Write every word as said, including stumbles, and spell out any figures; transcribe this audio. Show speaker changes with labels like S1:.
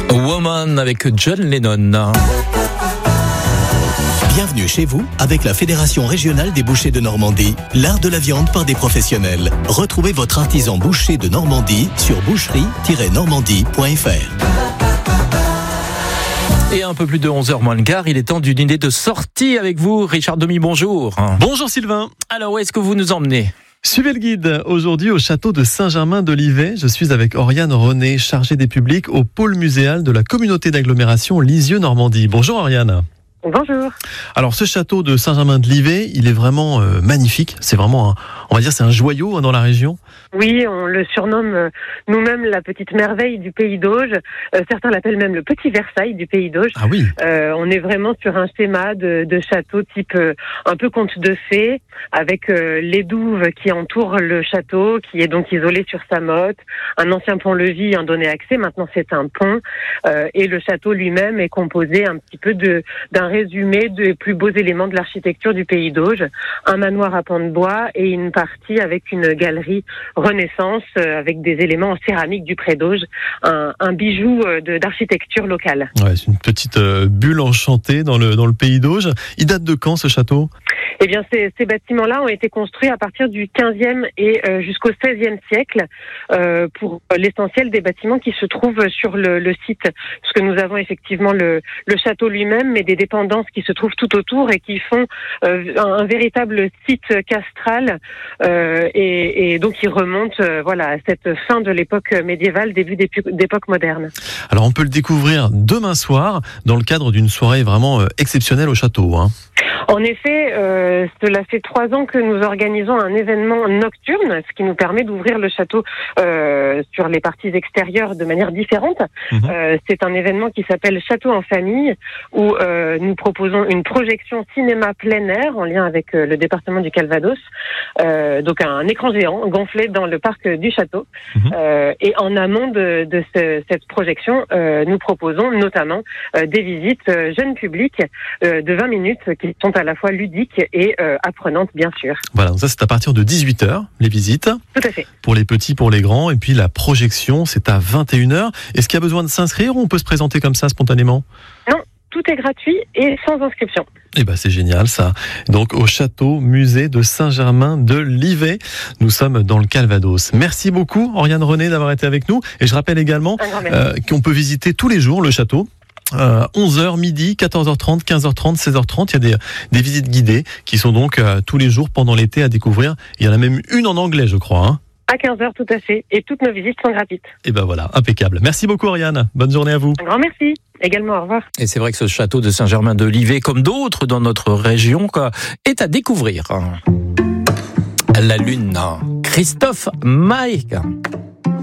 S1: Woman avec John Lennon.
S2: Bienvenue chez vous avec la Fédération régionale des bouchers de Normandie, l'art de la viande par des professionnels. Retrouvez votre artisan boucher de Normandie sur boucherie tiret normandie point f r.
S1: Et un peu plus de onze heures moins le quart, il est temps d'une idée de sortie avec vous. Richard Domy, bonjour.
S3: Bonjour Sylvain.
S1: Alors, où est-ce que vous nous emmenez ?
S3: Suivez le guide. Aujourd'hui au château de Saint-Germain-de-Livet, je suis avec Oriane René, chargée des publics au pôle muséal de la communauté d'agglomération Lisieux-Normandie. Bonjour Oriane.
S4: Bonjour.
S3: Alors ce château de Saint-Germain-de-Livet, il est vraiment euh, magnifique. C'est vraiment, un, on va dire, c'est un joyau hein, dans la région.
S4: Oui, on le surnomme euh, nous-mêmes la petite merveille du Pays d'Auge. Euh, certains l'appellent même le petit Versailles du Pays d'Auge.
S3: Ah oui.
S4: Euh, on est vraiment sur un schéma de, de château type euh, un peu conte de fées, avec euh, les douves qui entourent le château, qui est donc isolé sur sa motte. Un ancien pont-levis en donnait accès. Maintenant, c'est un pont. Euh, et le château lui-même est composé un petit peu de d'un résumé des plus beaux éléments de l'architecture du Pays d'Auge. Un manoir à pans de bois et une partie avec une galerie Renaissance euh, avec des éléments en céramique du Pré d'Auge, un, un bijou euh, de, d'architecture locale.
S3: Ouais, c'est une petite euh, bulle enchantée dans le dans le Pays d'Auge. Il date de quand ce château ?
S4: Eh bien, ces, ces bâtiments-là ont été construits à partir du quinzième et euh, jusqu'au seizième siècle euh, pour l'essentiel des bâtiments qui se trouvent sur le, le site. Parce que nous avons effectivement le, le château lui-même, mais des dépendances qui se trouvent tout autour et qui font euh, un, un véritable site castral euh, et, et donc qui remonte euh, voilà, à cette fin de l'époque médiévale, début d'époque moderne.
S3: Alors on peut le découvrir demain soir dans le cadre d'une soirée vraiment euh, exceptionnelle au château. Hein.
S4: En effet, euh, cela fait trois ans que nous organisons un événement nocturne, ce qui nous permet d'ouvrir le château euh, sur les parties extérieures de manière différente. Mmh. Euh, c'est un événement qui s'appelle Château en famille, où euh, nous proposons une projection cinéma plein air en lien avec euh, le département du Calvados. Euh, donc un écran géant gonflé dans le parc du château. Mmh. Euh, et en amont de, de ce, cette projection, euh, nous proposons notamment euh, des visites euh, jeunes publics euh, de vingt minutes qui sont à la fois ludiques et euh, apprenantes, bien sûr.
S3: Voilà, ça c'est à partir de dix-huit heures, les visites.
S4: Tout à fait.
S3: Pour les petits, pour les grands. Et puis la projection, c'est à vingt et une heures. Est-ce qu'il y a besoin de s'inscrire ou on peut se présenter comme ça spontanément ?
S4: Non, tout est gratuit et sans inscription.
S3: Eh ben c'est génial ça. Donc au château musée de Saint-Germain-de-Livet, nous sommes dans le Calvados. Merci beaucoup Oriane René d'avoir été avec nous. Et je rappelle également euh, qu'on peut visiter tous les jours le château. Euh, onze heures, midi, quatorze heures trente, quinze heures trente, seize heures trente, il y a des, des visites guidées qui sont donc euh, tous les jours pendant l'été à découvrir. Il y en a même une en anglais, je crois. Hein.
S4: À quinze heures, tout à fait. Et toutes nos visites sont gratuites.
S3: Et ben voilà, impeccable. Merci beaucoup Oriane. Bonne journée à vous.
S4: Un grand merci. Également, au revoir.
S1: Et c'est vrai que ce château de Saint-Germain-de-Livet, comme d'autres dans notre région, quoi, est à découvrir. La Lune, Christophe Maé.